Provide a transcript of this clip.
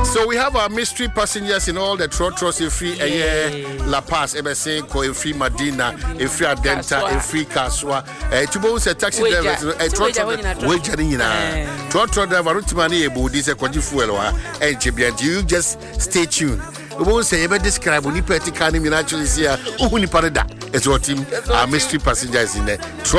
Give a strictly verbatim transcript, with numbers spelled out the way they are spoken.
So we have our mystery passengers in all the trotros in free uh, La Paz, Ebesenko, in free Medina, in free Adenta, in free Kaswa. Uh, to both a taxi driver, a trotro, Wajanina, trotro driver, Rutimani, Budi, a Quajifuela, and Jibian. You just stay tuned. We won't say ever describe when you pet the can actually see a Uniparada. It's what team our mystery passengers in there.